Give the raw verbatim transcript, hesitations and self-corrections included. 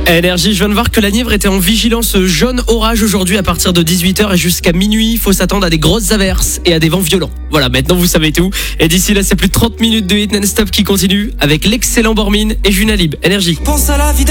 Énergie, je viens de voir que la Nièvre était en vigilance jaune orage aujourd'hui à partir de dix-huit heures et jusqu'à minuit. Il faut s'attendre à des grosses averses et à des vents violents. Voilà, maintenant vous savez tout. Et d'ici là, c'est plus de trente minutes de hit non-stop qui continue avec l'excellent Bormin et Junalib. Énergie. Pense à la vie.